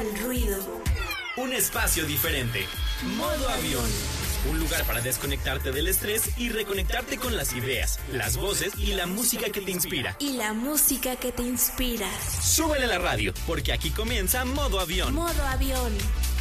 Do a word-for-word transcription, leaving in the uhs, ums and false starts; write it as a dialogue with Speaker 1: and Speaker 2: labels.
Speaker 1: al ruido.
Speaker 2: Un espacio diferente. Modo avión. Un lugar para desconectarte del estrés y reconectarte con las ideas, las voces y la música que te inspira.
Speaker 1: Y la música que te inspira.
Speaker 2: Súbele a la radio, porque aquí comienza Modo Avión.
Speaker 1: Modo avión.